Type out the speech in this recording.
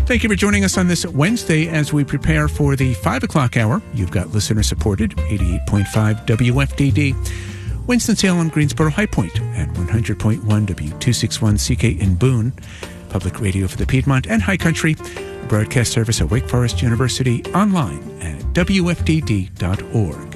Thank you for joining us on this Wednesday as we prepare for the 5 o'clock hour. You've got listener-supported 88.5 WFDD. Winston-Salem, Greensboro, High Point at 100.1 W261CK in Boone. Public radio for the Piedmont and High Country. Broadcast service at Wake Forest University. Online at WFDD.org.